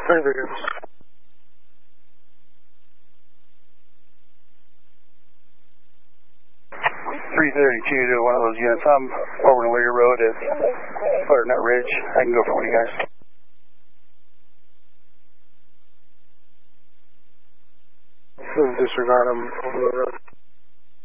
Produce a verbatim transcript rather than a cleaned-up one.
Very good. three thirty-two to one of those units. I'm over in Warrior Road at Butternut Ridge. I can go for one of you guys. Disregard them over the road.